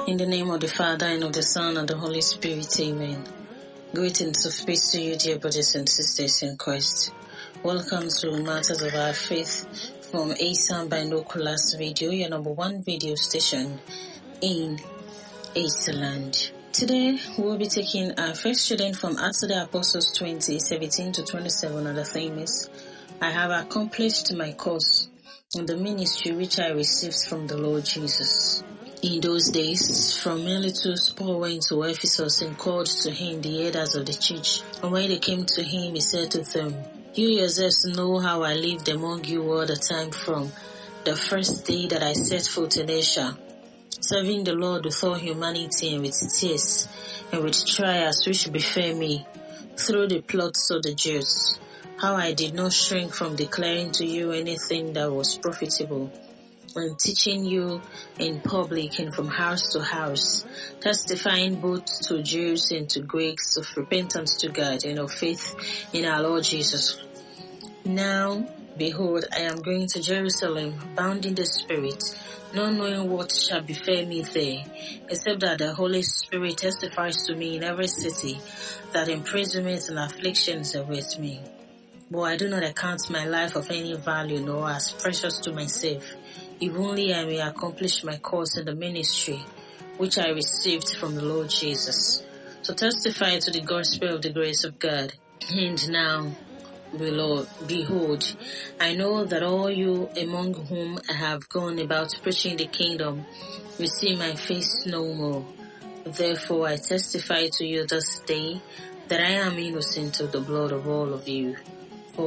In the name of the Father, and of the Son, and the Holy Spirit, amen. Greetings of peace to you, dear brothers and sisters in Christ. Welcome to Matters of Our Faith from ASAM Binoculars Radio, your number one radio station in Asaland. Today, we'll be taking our first student from Acts of the Apostles 20:17 to 27, and the theme is, I have accomplished my course in the ministry which I received from the Lord Jesus. In those days, from Miletus, Paul went to Ephesus and called to him the elders of the church. And when they came to him, he said to them, You yourselves know how I lived among you all the time from the first day that I set foot in Asia, serving the Lord with all humanity and with tears and with trials which befell me through the plots of the Jews, how I did not shrink from declaring to you anything that was profitable, and teaching you in public and from house to house, testifying both to Jews and to Greeks of repentance to God and of faith in our Lord Jesus. Now, behold, I am going to Jerusalem, bound in the Spirit, not knowing what shall befall me there, except that the Holy Spirit testifies to me in every city that imprisonments and afflictions are with me. But I do not account my life of any value nor as precious to myself, if only I may accomplish my course in the ministry which I received from the Lord Jesus, to testify to the gospel of the grace of God. And now, behold, I know that all you among whom I have gone about preaching the kingdom will see my face no more. Therefore I testify to you this day that I am innocent of the blood of all of you.